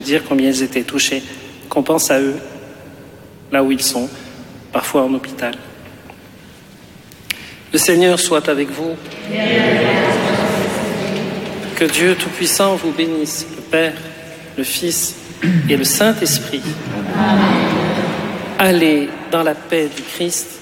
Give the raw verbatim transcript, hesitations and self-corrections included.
dire combien ils étaient touchés, qu'on pense à eux, là où ils sont, parfois en hôpital. Le Seigneur soit avec vous. Que Dieu Tout-Puissant vous bénisse, le Père, le Fils et le Saint-Esprit. Allez dans la paix du Christ.